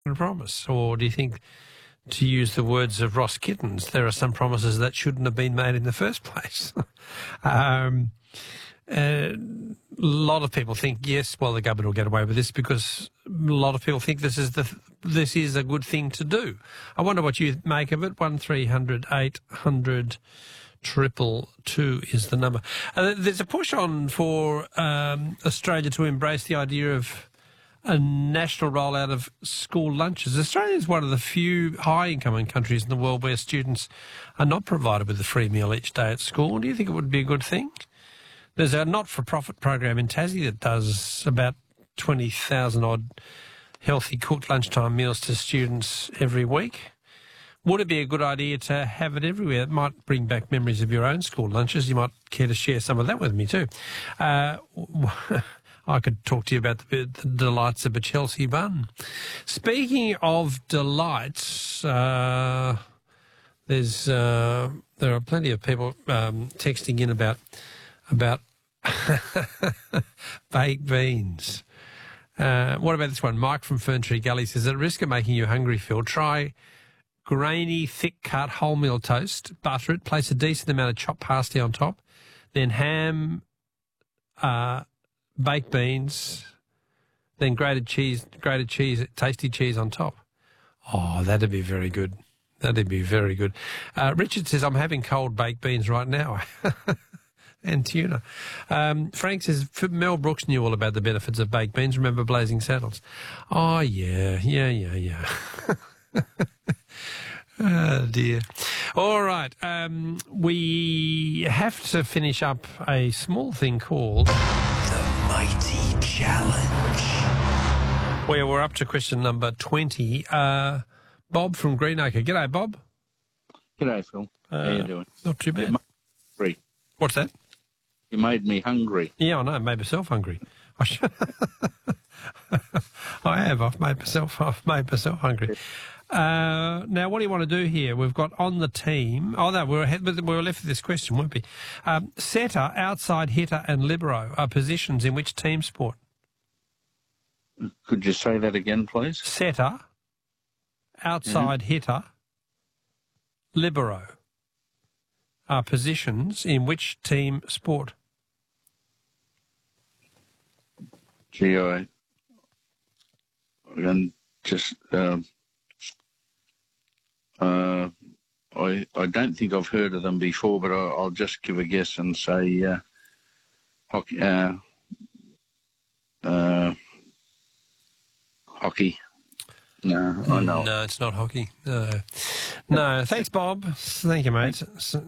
a promise? Or do you think, to use the words of Ross Kittens, there are some promises that shouldn't have been made in the first place? A lot of people think, yes, well, the government will get away with this because a lot of people think this is a good thing to do. I wonder what you make of it. 1300 800 222 is the number. There's a push on for Australia to embrace the idea of a national rollout of school lunches. Australia is one of the few high-income countries in the world where students are not provided with a free meal each day at school. Do you think it would be a good thing? There's a not-for-profit program in Tassie that does about 20,000-odd healthy cooked lunchtime meals to students every week. Would it be a good idea to have it everywhere? It might bring back memories of your own school lunches. You might care to share some of that with me too. I could talk to you about the delights of a Chelsea bun. Speaking of delights, there are plenty of people texting in about baked beans. What about this one? Mike from Ferntree Gully says, at risk of making you hungry, Phil, try grainy, thick-cut wholemeal toast, butter it, place a decent amount of chopped parsley on top, then ham, baked beans, then grated cheese, tasty cheese on top. Oh, that'd be very good. That'd be very good. Richard says, I'm having cold baked beans right now. And tuna. Frank says, Mel Brooks knew all about the benefits of baked beans. Remember Blazing Saddles? Oh, yeah. Oh, dear. All right. We have to finish up a small thing called The Mighty Challenge. Well, we're up to question number 20. Bob from Greenacre. G'day, Bob. G'day, Phil. How you doing? Not too bad. Hungry. What's that? You made me hungry. Yeah, I know. I made myself hungry. I have. I've made myself hungry. Now, what do you want to do here? We've got on the team. Oh, no, we were left with this question, weren't we? Setter, outside hitter, and libero are positions in which team sport? Could you say that again, please? Setter, outside hitter, libero are positions in which team sport? Gee, I don't think I've heard of them before, but I'll just give a guess and say hockey. Hockey. No, I know. No, it's not hockey. No. Thanks, Bob. Thank you, mate.